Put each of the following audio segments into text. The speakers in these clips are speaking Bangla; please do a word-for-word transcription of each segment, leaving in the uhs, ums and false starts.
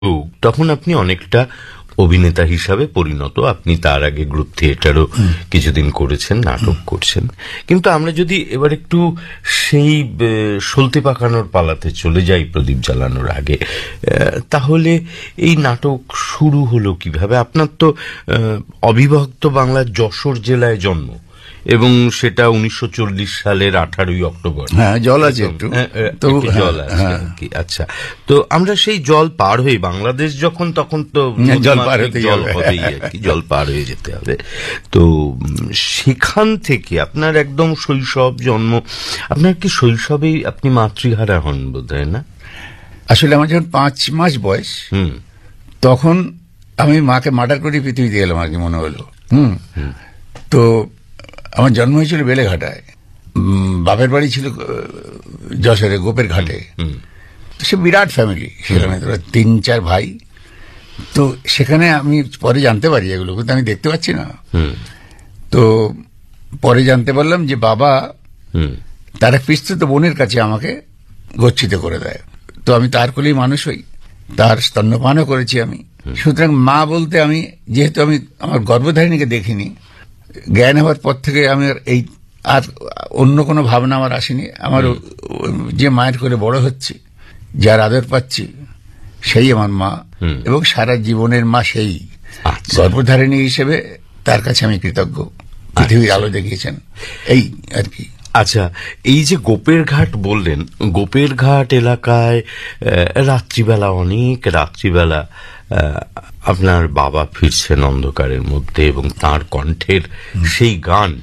তখন আপনি অনেকটা অভিনেতা হিসাবে পরিণত। আপনি তার আগে গ্রুপ থিয়েটারও কিছুদিন করেছেন, নাটক করছেন। কিন্তু আমরা যদি এবার একটু সেই সলতে পাকানোর পালাতে চলে যাই প্রদীপ জ্বালানোর আগে, তাহলে এই নাটক শুরু হলো কিভাবে? আপনার তো অবিভক্ত বাংলার যশোর জেলায় জন্ম, এবং সেটা উনিশশো চল্লিশ সালের আঠারোই অক্টোবর। হ্যাঁ, জল আছে একটু, জল আছে। আচ্ছা, তো আমরা সেই জল পার হয়ে বাংলাদেশ যখন, তখন তো জল পার হতে জল হবেই আর কি, জল পার হয়ে যেতে হবে। তো সেখান থেকে আপনার একদম শৈশব জন্ম, আপনার কি শৈশবেই আপনি মাতৃহারা হন বোধ হয়, না? আসলে আমার যখন পাঁচ মাস বয়স, হুম তখন আমি মাকে মার্ডার করে পৃথিবীতে গেলাম আর কি, মনে হলো। হুম তো আমার জন্ম হয়েছিল বেলেঘাটায়, বাপের বাড়ি ছিল যশোরে গোপের ঘাটে। সে বিরাট ফ্যামিলি, সেখানে তিন চার ভাই। তো সেখানে আমি পরে জানতে পারি এগুলো, কিন্তু আমি দেখতে পাচ্ছি না। তো পরে জানতে পারলাম যে বাবা তার এক পিস্তুত বোনের কাছে আমাকে গচ্ছিত করে দেয়। তো আমি তার কোলেই মানুষ হই, তার স্তন্যপানও করেছি আমি। সুতরাং মা বলতে আমি, যেহেতু আমি আমার গর্ভধারিণীকে দেখিনি, জ্ঞান হওয়ার পর থেকে আমি এই আর অন্য কোনো ভাবনা আমার আসেনি। আমার যে মায়ের কোলে বড় হচ্ছে, যার আদর পাচ্ছি, সেই আমার মা, এবং সারা জীবনের মা সেই। গর্ভধারিণী হিসেবে তার কাছে আমি কৃতজ্ঞ, পৃথিবীর আলো দেখিয়েছেন, এই আর কি। আচ্ছা, এই যে গোপের ঘাট বললেন, গোপের ঘাট এলাকায় রাত্রিবেলা, অনেক রাত্রিবেলা আপনার বাবা ফিরছেন অন্ধকারের মধ্যে, এবং তার কণ্ঠের সেই গান,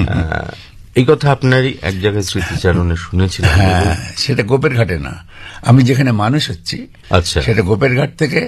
এই কথা আপনারই এক জায়গায় স্মৃতিচারণে শুনেছিলেন। হ্যাঁ, সেটা গোপের ঘাটে না, আমি যেখানে মানুষ হচ্ছি। আচ্ছা, সেটা গোপের ঘাট থেকে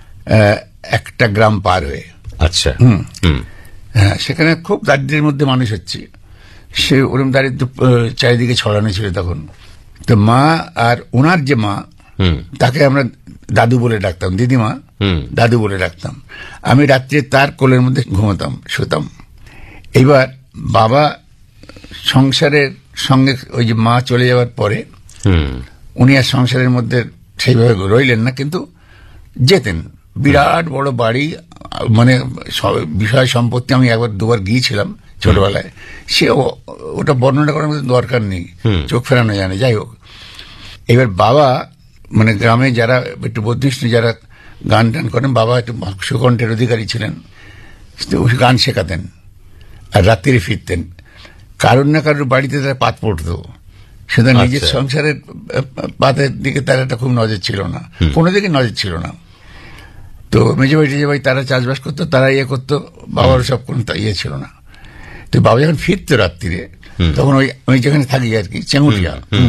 একটা গ্রাম পার হয়ে। আচ্ছা, হ্যাঁ, সেখানে খুব দারিদ্র্যের মধ্যে মানুষ হচ্ছি। সে ওরম দারিদ্র চারিদিকে ছড়ানো ছিল তখন। তো মা আর ওনার যে মা, তাকে আমরা দাদু বলে ডাকতাম, দিদিমা দাদু বলে ডাকতাম। আমি রাত্রে তার কোলের মধ্যে ঘুমাতাম, শুতাম। এইবার বাবা সংসারের সঙ্গে, ওই যে মা চলে যাওয়ার পরে উনি আর সংসারের মধ্যে সেইভাবে রইলেন না, কিন্তু যেতেন। বিরাট বড় বাড়ি, মানে বিষয় সম্পত্তি। আমি একবার দুবার গিয়েছিলাম ছোটবেলায়, সে ওটা বর্ণনা করার মধ্যে দরকার নেই, চোখ ফেরানো জানে। যাই হোক, এবার বাবা মানে গ্রামে যারা একটু বৌদ্ধিষ্ট, যারা গান টান করেন, বাবা একটু সুকণ্ঠের অধিকারী ছিলেন, গান শেখাতেন, আর রাত্রিরে ফিরতেন। কারোর না কারোর বাড়িতে তারা পাত পড়তো, সুতরাং নিজের সংসারের পাতের দিকে তার একটা খুব নজর ছিল না, কোনো দিকে নজর ছিল না। তো মেজে ভাই টেজে ভাই তারা চাষবাস করতো, তারা ইয়ে করতো, বাবার সব কোনো ইয়ে ছিল না। তো বাবা যখন ফিরতো রাত্রিরে, তখন ওই আমি যেখানে থাকি আর কি, চেঙ্গুটিয়া,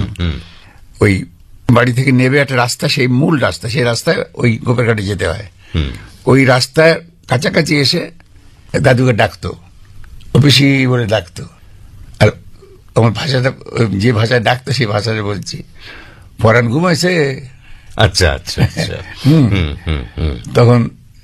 ওই বাড়ি থেকে নেবে একটা রাস্তা, সেই মূল রাস্তা, সেই রাস্তায় ওই গোপের ঘাটে যেতে হয়। ওই রাস্তায় কাছাকাছি এসে দাদুকে ডাকতো, অফিসি বলে ডাকতো। আর আমার ভাষাটা, যে ভাষায় ডাকতো সেই ভাষাটা বলছি, পরাণ ঘুমাইছে। আচ্ছা আচ্ছা আচ্ছা। তখন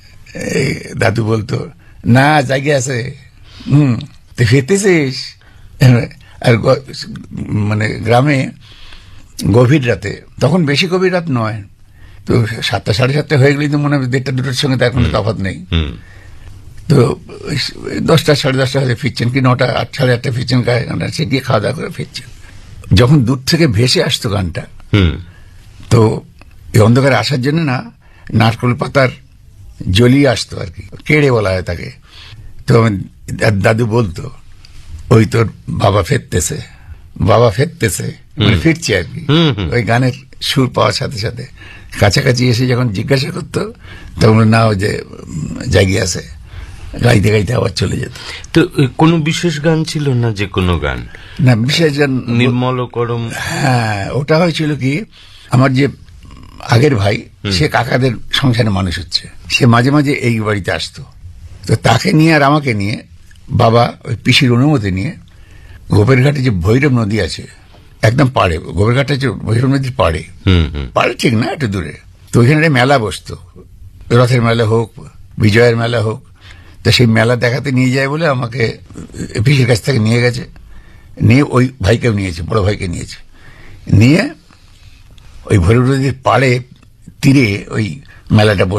দাদু বলতো, না জায়গা আছে, হম তুই ফিরতেছিস। আর মানে গ্রামে গভীর রাতে, তখন বেশি গভীর রাত নয়, তো সাতটা সাড়ে সাতটা হয়ে গেলেই তো মনে হয় দেড়টা দুটোর সঙ্গে তার কোনো তফাৎ নেই। তো দশটা সাড়ে দশটা হয়ে ফিরছেন, কি নটা আট সাড়ে আটটা ফিরছেন, গায়ে গানটা সে গিয়ে খাওয়া দাওয়া করে ফিরছেন। যখন দূর থেকে ভেসে আসতো গানটা, তো এই অন্ধকারে আসার জন্য না নারকোল পাতার জ্বলিয়ে আসতো আর কি, কেড়ে বলা হয় তাকে। তো দাদু বলতো, ওই তোর বাবা ফেরতেছে, বাবা ফেরতেছে, মানে ফিরছে আর কি। ওই গানের সুর পাওয়ার সাথে সাথে কাছাকাছি এসে যখন জিজ্ঞাসা করতো, তখন না ও যে জায়গা আছে, গাইতে গাইতে আবার চলে যেত। তো কোনো বিশেষ গান ছিল না? যে কোনো গান না, বিশেষ গান নির্মল করম। হ্যাঁ, ওটা হয়েছিল কি, আমার যে আগের ভাই, সে কাকাদের সংসারে মানুষ হচ্ছে, সে মাঝে মাঝে এই বাড়িতে আসতো। তো তাকে নিয়ে আর আমাকে নিয়ে বাবা ওই পিসির অনুমতি নিয়ে গোপের ঘাটে যে ভৈরব নদী আছে, একদম পাড়ে, গোপের ঘাটে যে ভৈরব নদীর পাড়ে, পাড়ে ঠিক না, একটু দূরে। তো ওইখানে মেলা বসতো, রথের মেলা হোক, বিজয়ের মেলা হোক। তো সেই মেলা দেখাতে নিয়ে যায় বলে আমাকে পিসির কাছ থেকে নিয়ে গেছে, নিয়ে ওই ভাইকেও নিয়েছে, বড় ভাইকে নিয়েছে, নিয়ে ওই ভৈরব নদীর পাড়ে তীরে ওই মেলাটা